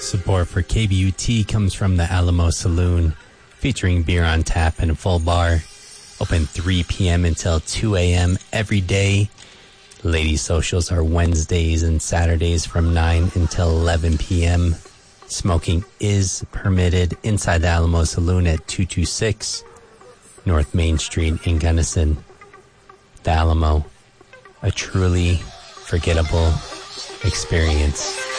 Support for KBUT comes from the Alamo Saloon, featuring beer on tap and a full bar. Open 3 p.m. until 2 a.m. every day. Ladies' socials are Wednesdays and Saturdays from 9 until 11 p.m. Smoking is permitted inside the Alamo Saloon at 226 North Main Street in Gunnison. The Alamo, a truly forgettable experience.